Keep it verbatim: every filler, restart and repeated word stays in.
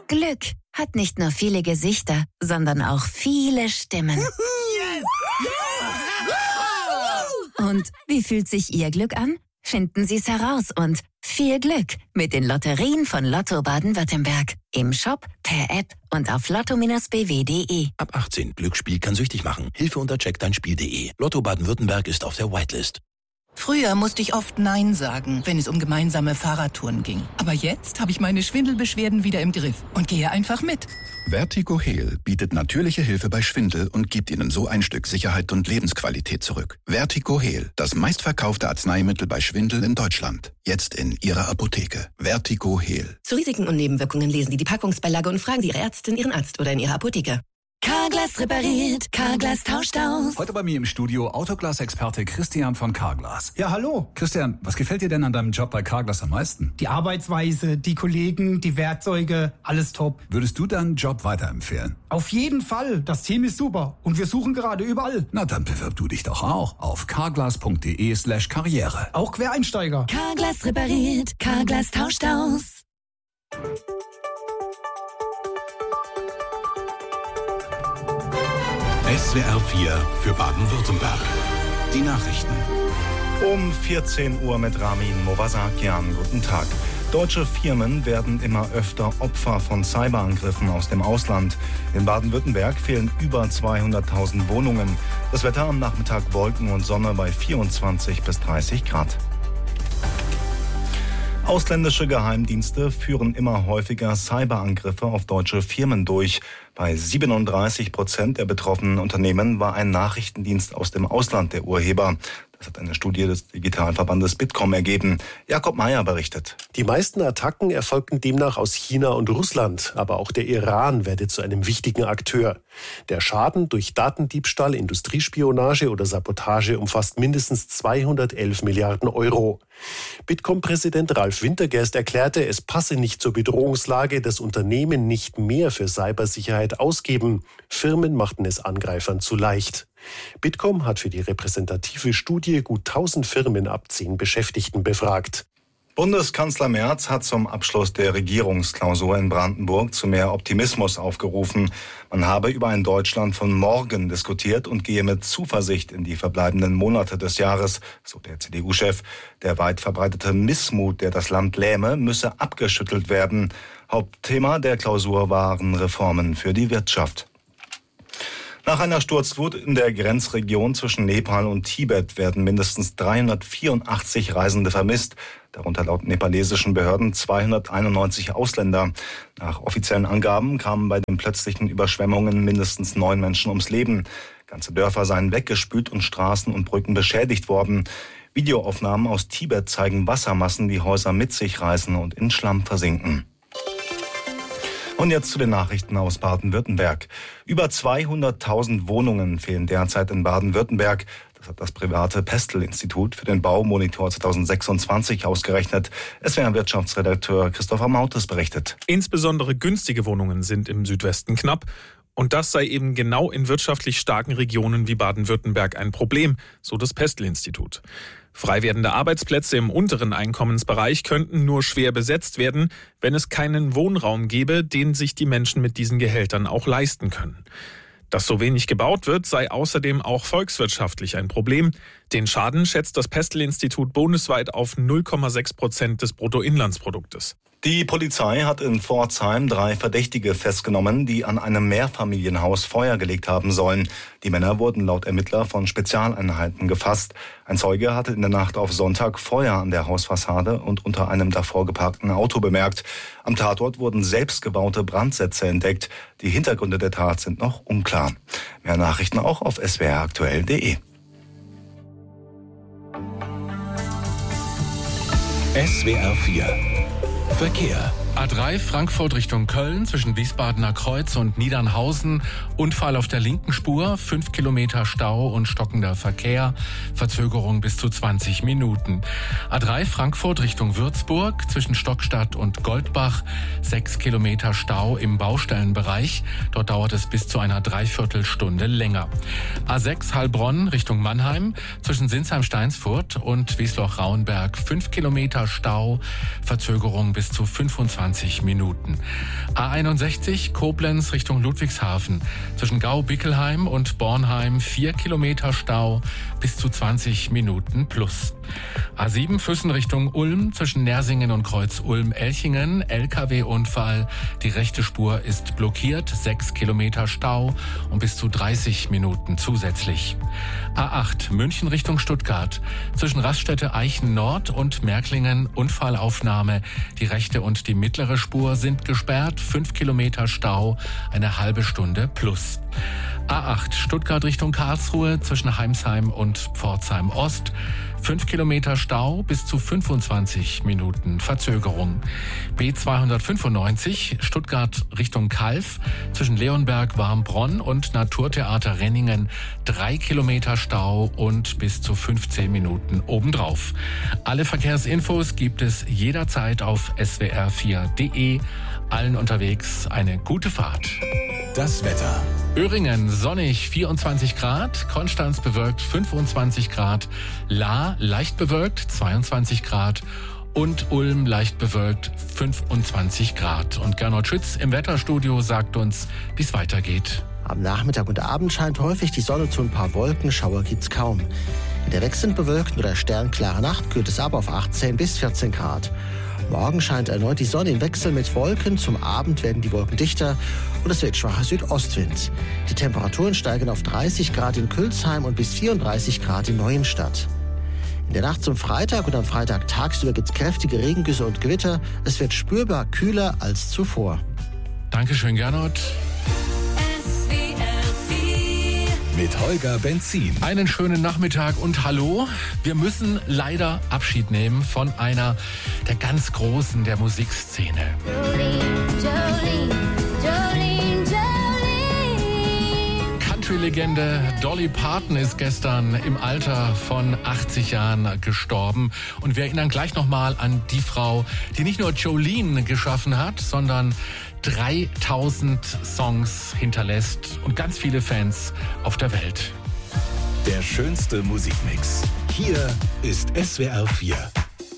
Glück hat nicht nur viele Gesichter, sondern auch viele Stimmen. Yes! Und wie fühlt sich Ihr Glück an? Finden Sie es heraus und viel Glück mit den Lotterien von Lotto Baden-Württemberg. Im Shop, per App und auf lotto b w punkt de. Ab achtzehn. Glücksspiel kann süchtig machen. Hilfe unter check dein spiel punkt de. Lotto Baden-Württemberg ist auf der Whitelist. Früher musste ich oft Nein sagen, wenn es um gemeinsame Fahrradtouren ging. Aber jetzt habe ich meine Schwindelbeschwerden wieder im Griff und gehe einfach mit. Vertigo Heal bietet natürliche Hilfe bei Schwindel und gibt Ihnen so ein Stück Sicherheit und Lebensqualität zurück. Vertigo Heal, das meistverkaufte Arzneimittel bei Schwindel in Deutschland. Jetzt in Ihrer Apotheke. Vertigo Heal. Zu Risiken und Nebenwirkungen lesen Sie die Packungsbeilage und fragen Sie Ihre Ärztin, Ihren Arzt oder in Ihrer Apotheke. Carglass repariert, Carglass tauscht aus. Heute bei mir im Studio Autoglas-Experte Christian von Carglass. Ja, hallo. Christian, was gefällt dir denn an deinem Job bei Carglass am meisten? Die Arbeitsweise, die Kollegen, die Werkzeuge, alles top. Würdest du deinen Job weiterempfehlen? Auf jeden Fall. Das Team ist super und wir suchen gerade überall. Na, dann bewirb du dich doch auch auf carglass punkt de slash karriere. Auch Quereinsteiger. Carglass repariert, Carglass tauscht aus. S W R vier für Baden-Württemberg. Die Nachrichten. Um vierzehn Uhr mit Ramin Movasakian. Guten Tag. Deutsche Firmen werden immer öfter Opfer von Cyberangriffen aus dem Ausland. In Baden-Württemberg fehlen über zweihunderttausend Wohnungen. Das Wetter am Nachmittag Wolken und Sonne bei vierundzwanzig bis dreißig Grad. Ausländische Geheimdienste führen immer häufiger Cyberangriffe auf deutsche Firmen durch. Bei siebenunddreißig Prozent der betroffenen Unternehmen war ein Nachrichtendienst aus dem Ausland der Urheber. Das hat eine Studie des Digitalverbandes Bitkom ergeben. Jakob Meyer berichtet. Die meisten Attacken erfolgten demnach aus China und Russland, aber auch der Iran werde zu einem wichtigen Akteur. Der Schaden durch Datendiebstahl, Industriespionage oder Sabotage umfasst mindestens zweihundertelf Milliarden Euro. Bitkom-Präsident Ralf Wintergerst erklärte, es passe nicht zur Bedrohungslage, dass Unternehmen nicht mehr für Cybersicherheit ausgeben. Firmen machten es Angreifern zu leicht. Bitkom hat für die repräsentative Studie gut tausend Firmen ab zehn Beschäftigten befragt. Bundeskanzler Merz hat zum Abschluss der Regierungsklausur in Brandenburg zu mehr Optimismus aufgerufen. Man habe über ein Deutschland von morgen diskutiert und gehe mit Zuversicht in die verbleibenden Monate des Jahres, so der C D U-Chef. Der weit verbreitete Missmut, der das Land lähme, müsse abgeschüttelt werden. Hauptthema der Klausur waren Reformen für die Wirtschaft. Nach einer Sturzflut in der Grenzregion zwischen Nepal und Tibet werden mindestens dreihundertvierundachtzig Reisende vermisst, darunter laut nepalesischen Behörden zweihunderteinundneunzig Ausländer. Nach offiziellen Angaben kamen bei den plötzlichen Überschwemmungen mindestens neun Menschen ums Leben. Ganze Dörfer seien weggespült und Straßen und Brücken beschädigt worden. Videoaufnahmen aus Tibet zeigen Wassermassen, die Häuser mit sich reißen und in Schlamm versinken. Und jetzt zu den Nachrichten aus Baden-Württemberg. Über zweihunderttausend Wohnungen fehlen derzeit in Baden-Württemberg. Das hat das private Pestel-Institut für den Baumonitor zweitausendsechsundzwanzig ausgerechnet. S W R-Wirtschaftsredakteur Christopher Mautes berichtet. Insbesondere günstige Wohnungen sind im Südwesten knapp. Und das sei eben genau in wirtschaftlich starken Regionen wie Baden-Württemberg ein Problem, so das Pestel-Institut. Frei werdende Arbeitsplätze im unteren Einkommensbereich könnten nur schwer besetzt werden, wenn es keinen Wohnraum gäbe, den sich die Menschen mit diesen Gehältern auch leisten können. Dass so wenig gebaut wird, sei außerdem auch volkswirtschaftlich ein Problem. Den Schaden schätzt das Pestel-Institut bundesweit auf null Komma sechs Prozent des Bruttoinlandsproduktes. Die Polizei hat in Pforzheim drei Verdächtige festgenommen, die an einem Mehrfamilienhaus Feuer gelegt haben sollen. Die Männer wurden laut Ermittler von Spezialeinheiten gefasst. Ein Zeuge hatte in der Nacht auf Sonntag Feuer an der Hausfassade und unter einem davor geparkten Auto bemerkt. Am Tatort wurden selbstgebaute Brandsätze entdeckt. Die Hintergründe der Tat sind noch unklar. Mehr Nachrichten auch auf s w r aktuell punkt de. S W R vier Verkehr. A drei Frankfurt Richtung Köln zwischen Wiesbadener Kreuz und Niedernhausen. Unfall auf der linken Spur, fünf Kilometer Stau und stockender Verkehr. Verzögerung bis zu zwanzig Minuten. A drei Frankfurt Richtung Würzburg zwischen Stockstadt und Goldbach. sechs Kilometer Stau im Baustellenbereich. Dort dauert es bis zu einer Dreiviertelstunde länger. A sechs Heilbronn Richtung Mannheim zwischen Sinsheim-Steinsfurt und Wiesloch-Rauenberg. fünf Kilometer Stau. Verzögerung bis zu fünfundzwanzig fünfundzwanzig Minuten. A einundsechzig Koblenz Richtung Ludwigshafen. Zwischen Gau-Bickelheim und Bornheim vier Kilometer Stau bis zu zwanzig Minuten plus. A sieben Füssen Richtung Ulm zwischen Nersingen und Kreuz Ulm-Elchingen. L K W-Unfall. Die rechte Spur ist blockiert. sechs Kilometer Stau und bis zu dreißig Minuten zusätzlich. A acht München Richtung Stuttgart. Zwischen Raststätte Eichen Nord und Märklingen Unfallaufnahme. Die rechte und die mittlere Spur sind gesperrt. fünf Kilometer Stau. Eine halbe Stunde plus. A acht Stuttgart Richtung Karlsruhe zwischen Heimsheim und Pforzheim Ost. fünf Kilometer Stau bis zu fünfundzwanzig Minuten Verzögerung. B zweihundertfünfundneunzig Stuttgart Richtung Calw zwischen Leonberg, Warmbronn und Naturtheater Renningen. drei Kilometer Stau und bis zu fünfzehn Minuten obendrauf. Alle Verkehrsinfos gibt es jederzeit auf S W R vier Punkt de. Allen unterwegs eine gute Fahrt. Das Wetter. Öhringen sonnig vierundzwanzig Grad, Konstanz bewölkt fünfundzwanzig Grad, Lahr leicht bewölkt zweiundzwanzig Grad und Ulm leicht bewölkt fünfundzwanzig Grad. Und Gernot Schütz im Wetterstudio sagt uns, wie es weitergeht. Am Nachmittag und Abend scheint häufig die Sonne zu, ein paar Wolken, Schauer gibt's kaum. In der wechselnd bewölkten oder sternklare Nacht kühlt es ab auf achtzehn bis vierzehn Grad. Morgen scheint erneut die Sonne im Wechsel mit Wolken. Zum Abend werden die Wolken dichter und es wird schwacher Südostwind. Die Temperaturen steigen auf dreißig Grad in Külsheim und bis vierunddreißig Grad in Neuenstadt. In der Nacht zum Freitag und am Freitag tagsüber gibt es kräftige Regengüsse und Gewitter. Es wird spürbar kühler als zuvor. Dankeschön, Gernot. Mit Holger Benzin. Einen schönen Nachmittag und hallo. Wir müssen leider Abschied nehmen von einer der ganz Großen der Musikszene. Jolene, Jolene, Jolene, Jolene. Country-Legende Dolly Parton ist gestern im Alter von achtzig Jahren gestorben. Und wir erinnern gleich nochmal an die Frau, die nicht nur Jolene geschaffen hat, sondern dreitausend Songs hinterlässt und ganz viele Fans auf der Welt. Der schönste Musikmix. Hier ist S W R vier.